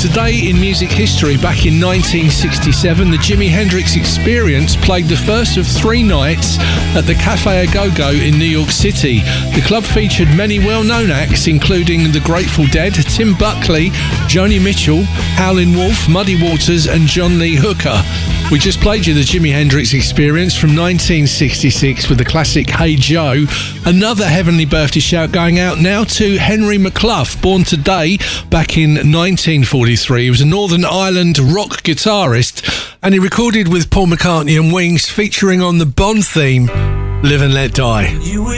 Today in music history, back in 1967, the Jimi Hendrix Experience played the first of 3 nights at the Cafe A Go-Go in New York City. The club featured many well-known acts, including The Grateful Dead, Tim Buckley, Joni Mitchell, Howlin' Wolf, Muddy Waters and John Lee Hooker. We just played you the Jimi Hendrix Experience from 1966 with the classic Hey Joe. Another heavenly birthday shout going out now to Henry McClough, born today back in 1943. He was a Northern Ireland rock guitarist and he recorded with Paul McCartney and Wings, featuring on the Bond theme, Live and Let Die.